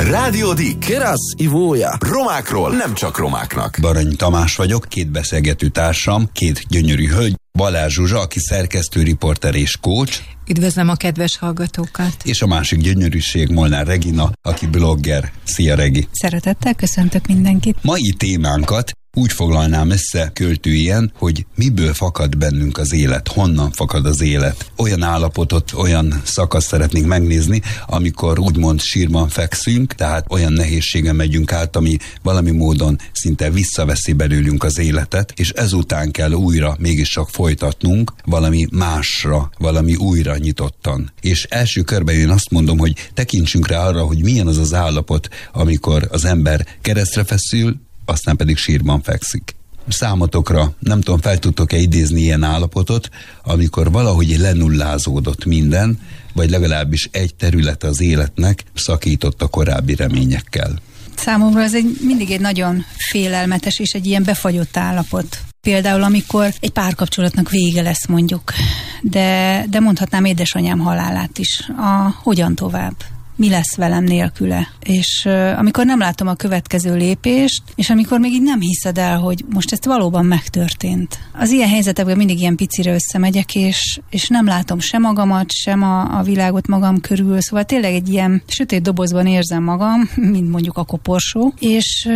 Rádió Dick. Kerasz, ivója. Romákról nem csak romáknak. Barany Tamás vagyok, két beszélgető társam, két gyönyörű hölgy. Balázs Zsuzsa, aki szerkesztő, riporter és coach. Üdvözlöm a kedves hallgatókat. És a másik gyönyörűség Molnár Regina, aki blogger. Szia, Regi! Szeretettel köszöntök mindenkit. Mai témánkat úgy foglalnám össze költőien, hogy miből fakad bennünk az élet, honnan fakad az élet. Olyan állapotot, olyan szakaszt szeretnénk megnézni, amikor úgymond sírban fekszünk, tehát olyan nehézségen megyünk át, ami valami módon szinte visszaveszi belőlünk az életet, és ezután kell újra mégiscsak folytatnunk valami másra, valami újra nyitottan. És első körben én azt mondom, hogy tekintsünk rá arra, hogy milyen az az állapot, amikor az ember keresztre feszül, aztán pedig sírban fekszik. Számotokra, nem tudom, fel tudtok-e idézni ilyen állapotot, amikor valahogy lenullázódott minden, vagy legalábbis egy terület az életnek szakított a korábbi reményekkel. Számomra ez mindig egy nagyon félelmetes és egy ilyen befagyott állapot. Például, amikor egy párkapcsolatnak vége lesz mondjuk, de mondhatnám édesanyám halálát is. Hogyan tovább? Mi lesz velem nélküle? És amikor nem látom a következő lépést, és amikor még így nem hiszed el, hogy most ez valóban megtörtént. Az ilyen helyzetekben mindig ilyen picire összemegyek, és nem látom sem magamat, sem a világot magam körül, szóval tényleg egy ilyen sötét dobozban érzem magam, mint mondjuk a koporsó, és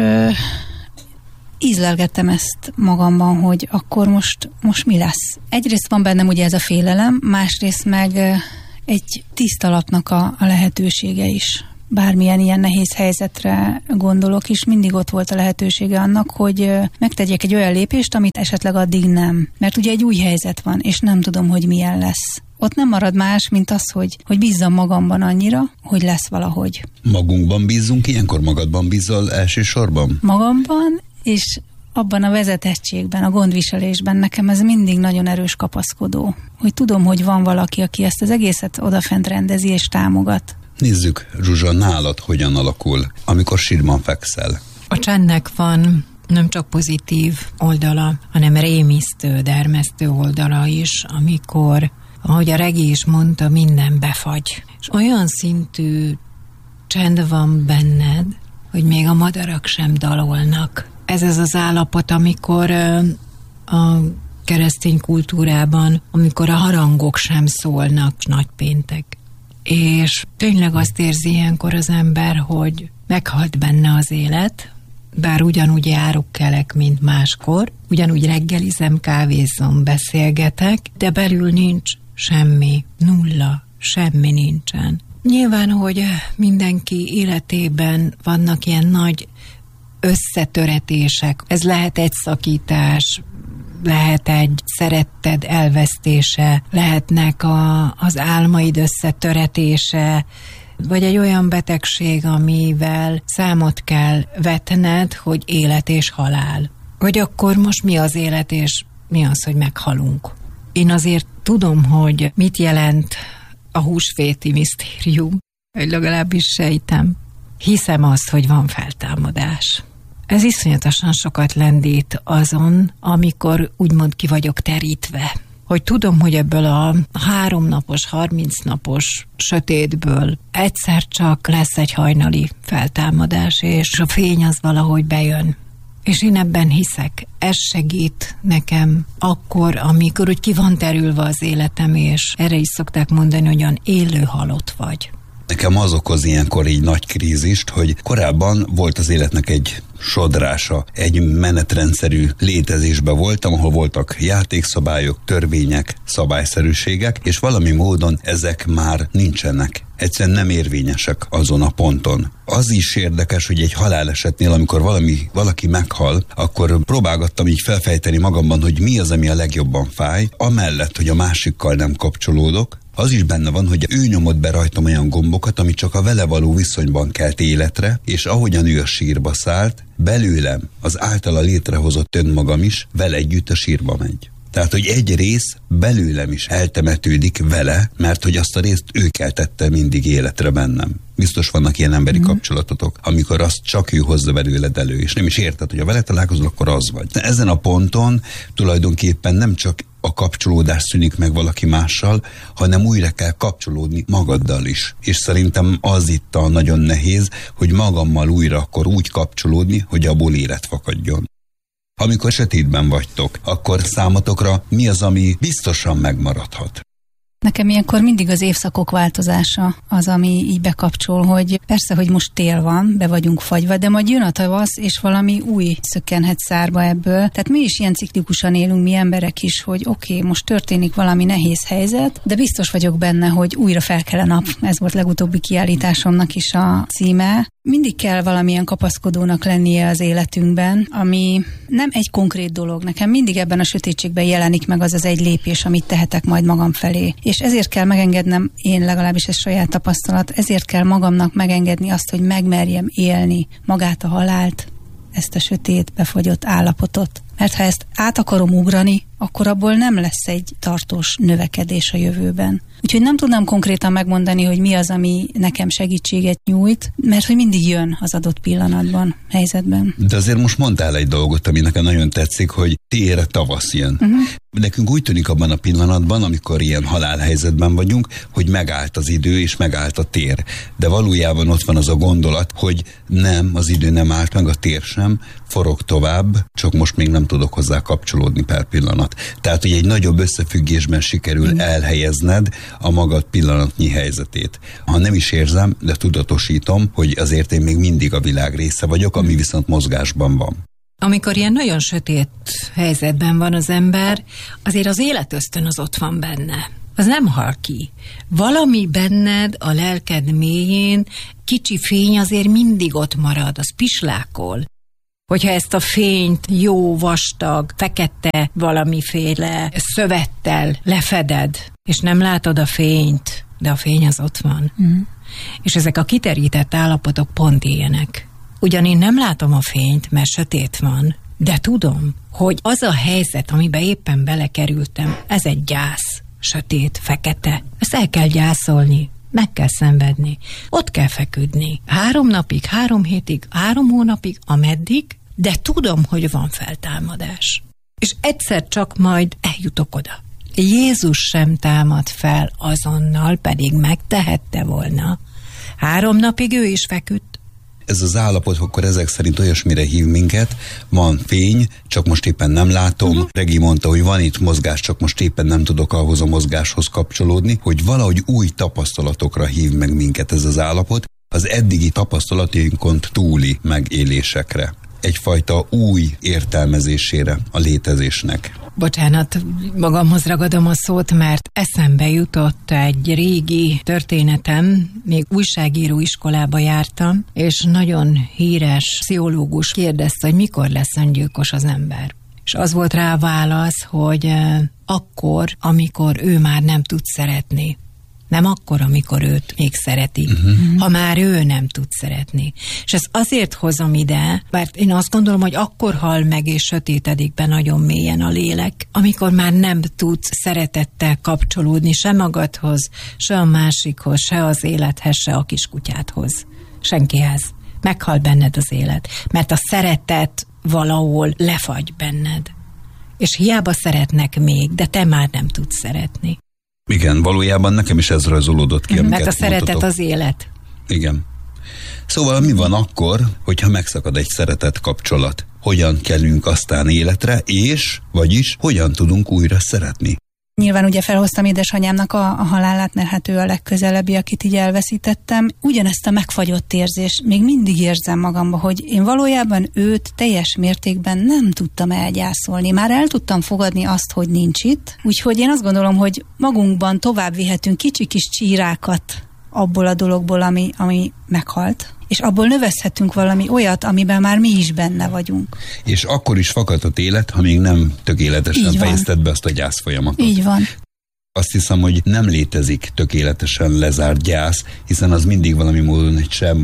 ízlelgettem ezt magamban, hogy akkor most mi lesz? Egyrészt van bennem ugye ez a félelem, másrészt meg egy tiszta lapnak a lehetősége is. Bármilyen ilyen nehéz helyzetre gondolok is, mindig ott volt a lehetősége annak, hogy megtegyek egy olyan lépést, amit esetleg addig nem. Mert ugye egy új helyzet van, és nem tudom, hogy milyen lesz. Ott nem marad más, mint az, hogy bízzam magamban annyira, hogy lesz valahogy. Magunkban bízzunk, ilyenkor magadban bízzal elsősorban? Magamban, és abban a vezetettségben, a gondviselésben nekem ez mindig nagyon erős kapaszkodó. Hogy tudom, hogy van valaki, aki ezt az egészet odafent rendezi és támogat. Nézzük, Zsuzsa, nálad hogyan alakul, amikor sírban fekszel? A csendnek van nem csak pozitív oldala, hanem rémisztő, dermesztő oldala is, amikor, ahogy a Regi is mondta, minden befagy. És olyan szintű csend van benned, hogy még a madarak sem dalolnak. Ez az állapot, amikor a keresztény kultúrában, amikor a harangok sem szólnak nagypéntek. És tényleg azt érzi ilyenkor az ember, hogy meghalt benne az élet, bár ugyanúgy járok kelek, mint máskor, ugyanúgy reggelizem, kávézom, beszélgetek, de belül nincs semmi, nulla, semmi nincsen. Nyilván, hogy mindenki életében vannak ilyen nagy összetöretések. Ez lehet egy szakítás, lehet egy szeretted elvesztése, lehetnek az álmaid összetöretése, vagy egy olyan betegség, amivel számot kell vetned, hogy élet és halál. Hogy akkor most mi az élet, és mi az, hogy meghalunk. Én azért tudom, hogy mit jelent a húsvéti misztérium, vagy legalábbis sejtem. Hiszem azt, hogy van feltámadás. Ez iszonyatosan sokat lendít azon, amikor úgymond ki vagyok terítve. Hogy tudom, hogy ebből a 3 napos, 30 napos sötétből egyszer csak lesz egy hajnali feltámadás, és a fény az valahogy bejön. És én ebben hiszek. Ez segít nekem akkor, amikor úgy ki van terülve az életem, és erre is szokták mondani, hogy olyan élő halott vagy. Nekem az okoz ilyenkor így nagy krízist, hogy korábban volt az életnek egy sodrása, egy menetrendszerű létezésben voltam, ahol voltak játékszabályok, törvények, szabályszerűségek, és valami módon ezek már nincsenek. Egyszerűen nem érvényesek azon a ponton. Az is érdekes, hogy egy halálesetnél, amikor valaki meghal, akkor próbálgattam így felfejteni magamban, hogy mi az, ami a legjobban fáj, amellett, hogy a másikkal nem kapcsolódok. Az is benne van, hogy ő nyomott be rajtam olyan gombokat, ami csak a vele való viszonyban kelt életre, és ahogyan ő a sírba szállt, belőlem az általa létrehozott önmagam is vele együtt a sírba megy. Tehát, hogy egy rész belőlem is eltemetődik vele, mert hogy azt a részt ő keltette mindig életre bennem. Biztos vannak ilyen emberi kapcsolatotok, amikor azt csak ő hozza belőled elő, és nem is érted, hogy ha vele találkozol, akkor az vagy. De ezen a ponton tulajdonképpen nem csak a kapcsolódás szűnik meg valaki mással, hanem újra kell kapcsolódni magaddal is. És szerintem az itt a nagyon nehéz, hogy magammal újra akkor úgy kapcsolódni, hogy abból élet fakadjon. Amikor sötétben vagytok, akkor számotokra mi az, ami biztosan megmaradhat? Nekem ilyenkor mindig az évszakok változása az, ami így bekapcsol, hogy persze, hogy most tél van, be vagyunk fagyva, de majd jön a tavasz, és valami új szökkenhet szárba ebből. Tehát mi is ilyen ciklikusan élünk, mi emberek is, hogy oké, most történik valami nehéz helyzet, de biztos vagyok benne, hogy újra fel kell a nap. Ez volt legutóbbi kiállításomnak is a címe. Mindig kell valamilyen kapaszkodónak lennie az életünkben, ami nem egy konkrét dolog. Nekem mindig ebben a sötétségben jelenik meg az egy lépés, amit tehetek majd magam felé. És ezért kell megengednem, én legalábbis ez saját tapasztalat, ezért kell magamnak megengedni azt, hogy megmerjem élni magát a halált, ezt a sötét, befagyott állapotot. Mert ha ezt át akarom ugrani, akkor abból nem lesz egy tartós növekedés a jövőben. Úgyhogy nem tudnám konkrétan megmondani, hogy mi az, ami nekem segítséget nyújt, mert hogy mindig jön az adott pillanatban, helyzetben. De azért most mondtál egy dolgot, ami nekem nagyon tetszik, hogy tiére tavasz jön. Nekünk úgy tűnik abban a pillanatban, amikor ilyen halálhelyzetben vagyunk, hogy megállt az idő és megállt a tér. De valójában ott van az a gondolat, hogy nem, az idő nem állt meg, a tér sem, forog tovább, csak most még nem tudok hozzá kapcsolódni per pillanat. Tehát, hogy egy nagyobb összefüggésben sikerül elhelyezned a magad pillanatnyi helyzetét. Ha nem is érzem, de tudatosítom, hogy azért én még mindig a világ része vagyok, ami viszont mozgásban van. Amikor ilyen nagyon sötét helyzetben van az ember, azért az életösztön az ott van benne. Az nem hal ki. Valami benned, a lelked mélyén, kicsi fény azért mindig ott marad, az pislákol. Hogyha ezt a fényt jó, vastag, fekete valamiféle szövettel lefeded, és nem látod a fényt, de a fény az ott van. És ezek a kiterített állapotok pont ilyenek. Ugyan én nem látom a fényt, mert sötét van, de tudom, hogy az a helyzet, amiben éppen belekerültem, ez egy gyász, sötét, fekete. Ezt el kell gyászolni, meg kell szenvedni, ott kell feküdni. 3 napig, 3 hétig, 3 hónapig, ameddig, de tudom, hogy van feltámadás. És egyszer csak majd eljutok oda. Jézus sem támad fel azonnal, pedig megtehette volna. 3 napig ő is feküdt. Ez az állapot akkor ezek szerint olyasmire hív minket, van fény, csak most éppen nem látom. Regi mondta, hogy van itt mozgás, csak most éppen nem tudok ahhoz a mozgáshoz kapcsolódni, hogy valahogy új tapasztalatokra hív meg minket ez az állapot, az eddigi tapasztalatunkon túli megélésekre. Egyfajta új értelmezésére a létezésnek. Bocsánat, magamhoz ragadom a szót, mert eszembe jutott egy régi történetem, még újságíró iskolába jártam, és nagyon híres pszichológus kérdezte, hogy mikor lesz öngyilkos az ember. És az volt rá a válasz, hogy akkor, amikor ő már nem tud szeretni. Nem akkor, amikor őt még szeretik, ha már ő nem tud szeretni. És ezt azért hozom ide, mert én azt gondolom, hogy akkor hal meg és sötétedik be nagyon mélyen a lélek, amikor már nem tudsz szeretettel kapcsolódni se magadhoz, se a másikhoz, se az élethez, se a kiskutyádhoz. Senkihez. Meghal benned az élet, mert a szeretet valahol lefagy benned. És hiába szeretnek még, de te már nem tudsz szeretni. Igen, valójában nekem is ez rajzolódott ki, mert a szeretet mondtatok. Az élet. Igen. Szóval mi van akkor, hogyha megszakad egy szeretet kapcsolat? Hogyan kelünk aztán életre, és, vagyis, hogyan tudunk újra szeretni? Nyilván ugye felhoztam édesanyámnak a halálát, mert hát ő a legközelebbi, akit így elveszítettem. Ugyanezt a megfagyott érzést még mindig érzem magamba, hogy én valójában őt teljes mértékben nem tudtam elgyászolni. Már el tudtam fogadni azt, hogy nincs itt. Úgyhogy én azt gondolom, hogy magunkban tovább vihetünk kicsi kis csírákat abból a dologból, ami meghalt. És abból növezhetünk valami olyat, amiben már mi is benne vagyunk. És akkor is fakadhat élet, ha még nem tökéletesen fejezted be azt a gyászfolyamatot. Így van. Azt hiszem, hogy nem létezik tökéletesen lezárt gyász, hiszen az mindig valami módon egy sem marad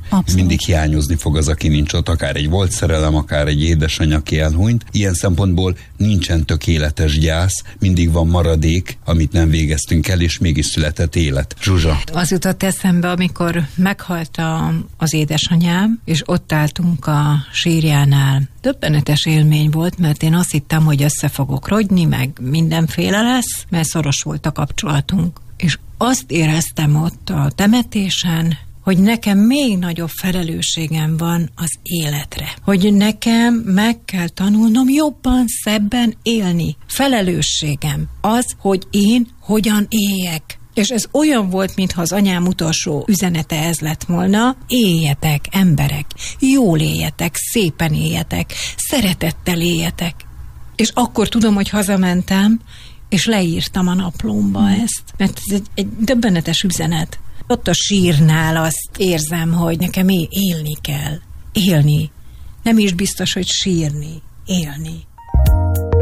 Abszolút. Mindig hiányozni fog az, aki nincs ott, akár egy volt szerelem, akár egy édesanyja, aki elhunyt. Ilyen szempontból nincsen tökéletes gyász, mindig van maradék, amit nem végeztünk el, és mégis született élet. Zsuzsa. Az jutott eszembe, amikor meghalt az édesanyám, és ott álltunk a sírjánál. Döbbenetes élmény volt, mert én azt hittem, hogy össze fogok rogyni, meg mindenféle lesz, mert szoros volt a kapcsolatunk. És azt éreztem ott a temetésen, hogy nekem még nagyobb felelősségem van az életre. Hogy nekem meg kell tanulnom jobban, szebben élni. Felelősségem az, hogy én hogyan éljek. És ez olyan volt, mintha az anyám utolsó üzenete ez lett volna: éljetek, emberek, jól éljetek, szépen éljetek, szeretettel éljetek. És akkor tudom, hogy hazamentem, és leírtam a naplómba ezt, mert ez egy döbbenetes üzenet. Ott a sírnál azt érzem, hogy nekem élni kell. Élni. Nem is biztos, hogy sírni. Élni.